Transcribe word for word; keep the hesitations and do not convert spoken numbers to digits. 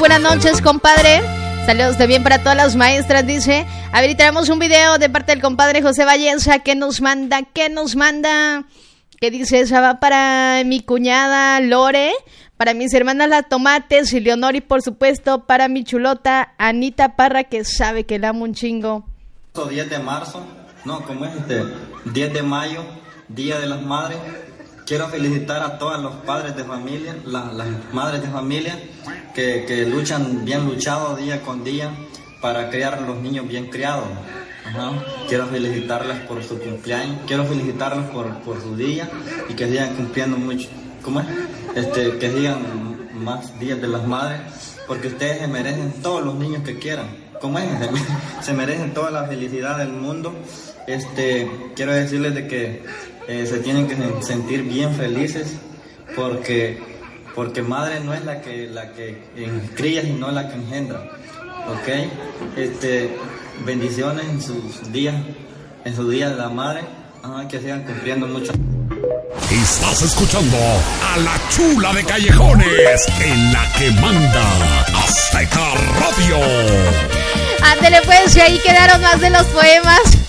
buenas noches, compadre. Saludos también para todas las maestras, dice. A ver, y traemos un video de parte del compadre José Valleza. ¿Qué nos manda? ¿Qué nos manda? ¿Qué dice? Esa va para mi cuñada Lore, para mis hermanas las Tomates y Leonor, y por supuesto para mi chulota Anita Parra, que sabe que la amo un chingo. diez de marzo, no, ¿cómo es este? diez de mayo, Día de las Madres. Quiero felicitar a todos los padres de familia, la, las madres de familia, que, que luchan bien luchado día con día para criar a los niños bien criados. Ajá. Quiero felicitarlas por su cumpleaños, quiero felicitarlos por, por su día y que sigan cumpliendo mucho, ¿cómo es? Este, que sigan más días de las madres, porque ustedes se merecen todos los niños que quieran, ¿cómo es? Se merecen toda la felicidad del mundo. Este, quiero decirles de que eh, se tienen que sentir bien felices, porque, porque madre no es la que, la que cría, sino la que engendra, ¿ok? Este, bendiciones en sus días, en su día de la madre, ajá, que sigan cumpliendo mucho. Estás escuchando a la chula de Callejones, en la que manda Azteca Radio. Ándele pues, y ahí quedaron más de los poemas.